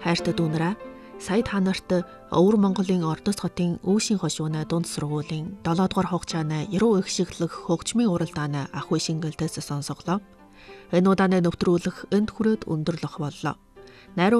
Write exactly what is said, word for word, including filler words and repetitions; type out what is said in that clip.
Хайртай дүүнараа, сая та нарт Өвөр Монголын Ордос хотын Өвшин хошууны дунд сургуулийн долоо дугаар хугацааны яруу их шиглэх хөгжмийн уралдааны ахуй шингэлтээс сонсголоо. Энэ удааны нэвтрүүлэг энд хүрээд өндөрлөх боллоо.